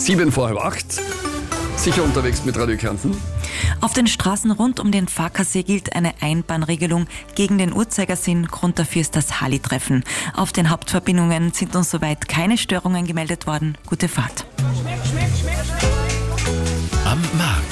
7 vor halb 8. Sicher unterwegs mit Radio Kärnten. Auf den Straßen rund um den Farkasee gilt eine Einbahnregelung gegen den Uhrzeigersinn. Grund dafür ist das Halli-Treffen. Auf den Hauptverbindungen sind uns soweit keine Störungen gemeldet worden. Gute Fahrt. Am Markt.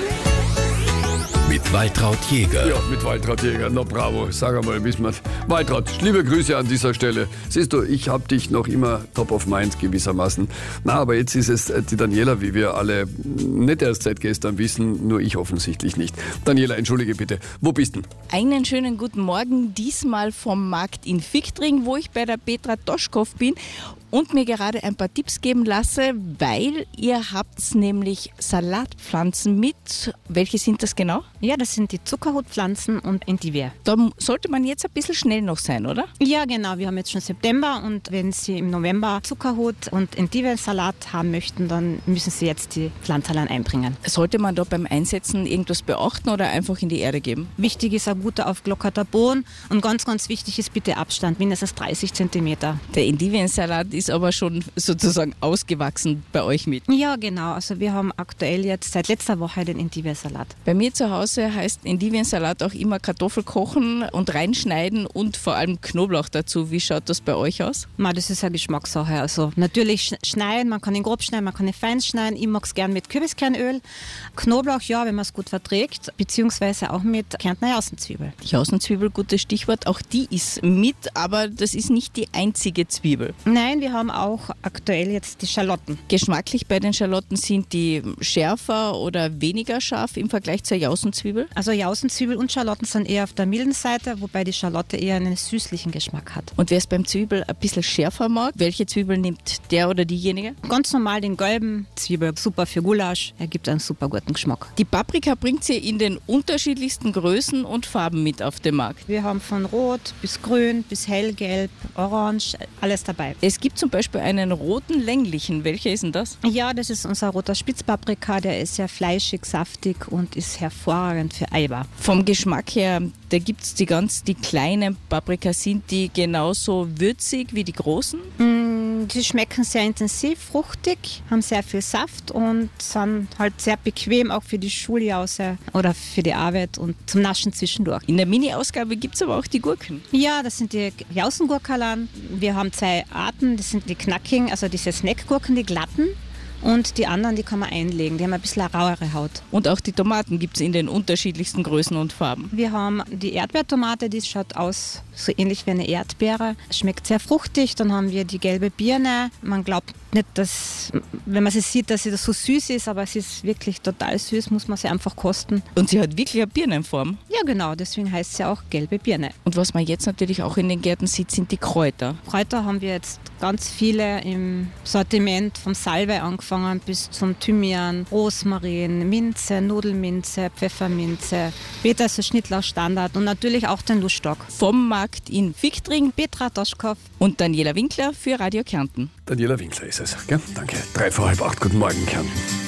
Mit Waltraud Jäger. Ja, mit Waltraud Jäger. Na bravo, sag einmal, Bismarck. Waltraud, liebe Grüße an dieser Stelle. Siehst du, ich hab dich noch immer top of mind gewissermaßen. Na, aber jetzt ist es die Daniela, wie wir alle nicht erst seit gestern wissen, nur ich offensichtlich nicht. Daniela, entschuldige bitte, wo bist du? Einen schönen guten Morgen, diesmal vom Markt in Vichtring, wo ich bei der Petra Toschkow bin und mir gerade ein paar Tipps geben lasse, weil ihr habt nämlich Salatpflanzen mit. Welche sind das genau? Ja, das sind die Zuckerhutpflanzen und Endivier. Da sollte man jetzt ein bisschen schnell noch sein, oder? Ja, genau. Wir haben jetzt schon September und wenn Sie im November Zuckerhut und Endivier-Salat haben möchten, dann müssen Sie jetzt die Pflanzerlein einbringen. Sollte man da beim Einsetzen irgendwas beachten oder einfach in die Erde geben? Wichtig ist ein guter aufgelockerter Boden und ganz, ganz wichtig ist bitte Abstand, mindestens 30 cm. Der Endivier-Salat ist aber schon sozusagen ausgewachsen bei euch mit. Ja, genau. Also wir haben aktuell jetzt seit letzter Woche den Endivier-Salat. Bei mir zu Hause heißt Endivier-Salat auch immer Kartoffel kochen und reinschneiden und vor allem Knoblauch dazu. Wie schaut das bei euch aus? Das ist eine Geschmackssache. Also natürlich schneiden, man kann ihn grob schneiden, man kann ihn fein schneiden. Ich mag es gern mit Kürbiskernöl. Knoblauch, ja, wenn man es gut verträgt, beziehungsweise auch mit Kärntner Jausenzwiebel. Jausenzwiebel, gutes Stichwort. Auch die ist mit, aber das ist nicht die einzige Zwiebel. Nein, wir haben auch aktuell jetzt die Schalotten. Geschmacklich bei den Schalotten sind die schärfer oder weniger scharf im Vergleich zur Jausenzwiebel? Also Jausenzwiebel und Schalotten sind eher auf der milden Seite, wobei die Schalotte eher einen süßlichen Geschmack hat. Und wer es beim Zwiebel ein bisschen schärfer mag, welche Zwiebel nimmt der oder diejenige? Ganz normal den gelben Zwiebel, super für Gulasch, er gibt einen super guten Geschmack. Die Paprika bringt sie in den unterschiedlichsten Größen und Farben mit auf den Markt. Wir haben von rot bis grün bis hellgelb, orange, alles dabei. Es gibt zum Beispiel einen roten länglichen. Welcher ist denn das? Ja, das ist unser roter Spitzpaprika, der ist sehr fleischig, saftig und ist hervorragend für Eiber. Vom Geschmack her, da gibt es die kleinen Paprika, sind die genauso würzig wie die großen? Die schmecken sehr intensiv, fruchtig, haben sehr viel Saft und sind halt sehr bequem auch für die Schuljause oder für die Arbeit und zum Naschen zwischendurch. In der Mini-Ausgabe gibt es aber auch die Gurken. Ja, das sind die Jausengurkerln. Wir haben 2 Arten, das sind die Knacking, also diese Snackgurken, die glatten. Und die anderen, die kann man einlegen, die haben ein bisschen eine rauere Haut. Und auch die Tomaten gibt es in den unterschiedlichsten Größen und Farben. Wir haben die Erdbeertomate, die schaut aus so ähnlich wie eine Erdbeere. Schmeckt sehr fruchtig. Dann haben wir die gelbe Birne. Man glaubt nicht, dass, wenn man sie sieht, dass sie das so süß ist, aber es ist wirklich total süß, muss man sie einfach kosten. Und sie hat wirklich eine Birnenform? Ja, genau, deswegen heißt sie auch gelbe Birne. Und was man jetzt natürlich auch in den Gärten sieht, sind die Kräuter. Kräuter haben wir jetzt ganz viele im Sortiment, vom Salbei angefangen bis zum Thymian, Rosmarin, Minze, Nudelminze, Pfefferminze, Petersil, Schnittlauch, Standard und natürlich auch den Luststock. Vom Markt in Vichtring, Petra Toschkow und Daniela Winkler für Radio Kärnten. Daniela Winkler ist es, gell? Danke. 7:55, guten Morgen, Kärnten.